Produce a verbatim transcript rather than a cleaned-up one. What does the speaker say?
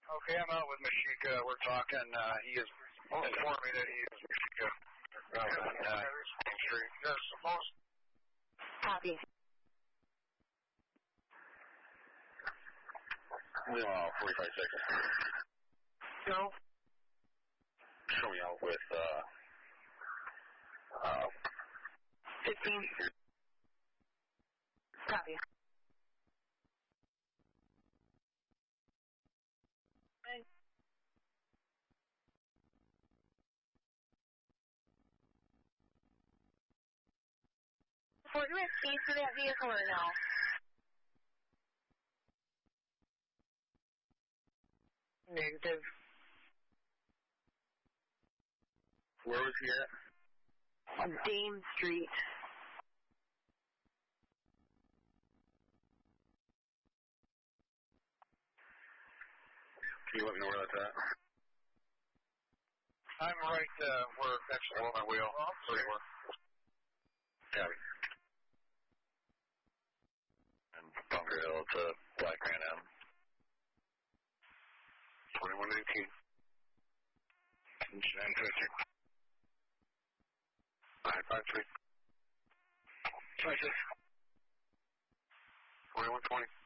Okay, I'm out with Mashika. We're talking. Uh, he is informed me that he is Mashika. Uh, uh, Street. You're supposed. Copy. Uh, forty-five seconds. Go. Show me out with, uh, uh, fifteen. Copy. Thanks. Fort, do we have keys for that vehicle or no? Negative. Where was he at? On Dame Street. Can you let me know where that's at? I'm right uh, where next to my wheel. So you were. Copy. And Bunker Hill to Black Grand M. twenty-one nineteen. nine fifty. nine five three. twenty-six. twenty-one twenty.